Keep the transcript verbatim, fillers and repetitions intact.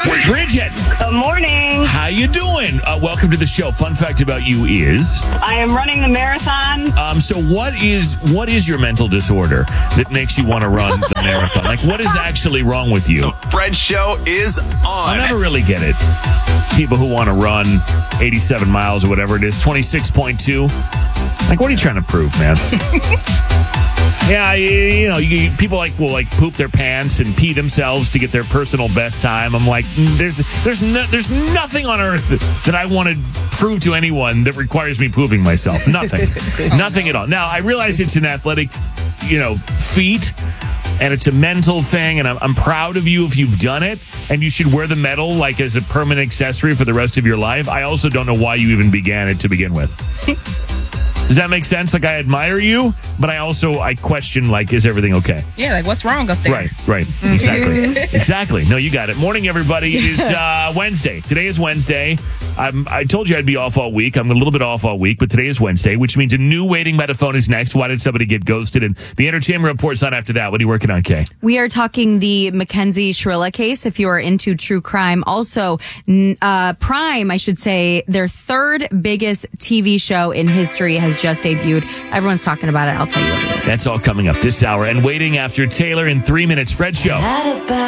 Bridget. Good morning. How you doing? Uh, welcome to the show. Fun fact about you is, I am running the marathon. um, so what is what is your mental disorder that makes you want to run the marathon? Like, what is actually wrong with you? Fred Show is on. I never really get it. People who want to run eighty-seven miles or whatever it is, twenty-six point two. Like, what are you trying to prove, man? Yeah, you, you know, you, people like will like poop their pants and pee themselves to get their personal best time. I'm like, mm, there's there's no, there's nothing on earth that I want to prove to anyone that requires me pooping myself. Nothing, nothing at all. Now I realize it's an athletic, you know, feat, and it's a mental thing, and I'm, I'm proud of you if you've done it, and you should wear the medal like as a permanent accessory for the rest of your life. I also don't know why you even began it to begin with. Does that make sense? Like, I admire you, but I also, I question, like, is everything okay? Yeah, like, what's wrong up there? Right, right. Exactly. Exactly. No, you got it. Morning, everybody. It is uh, Wednesday. Today is Wednesday. I'm, I told you I'd be off all week. I'm a little bit off all week, but today is Wednesday, which means a new waiting metaphone is next. Why did somebody get ghosted? And the entertainment report's on after that. What are you working on, Kay? We are talking the Mackenzie Shrilla case, if you are into true crime. Also, uh, Prime, I should say, their third biggest T V show in history has just debuted. Everyone's talking about it. I'll tell you what it is. That's all coming up this hour. And waiting after Taylor in three minutes. Fred Show.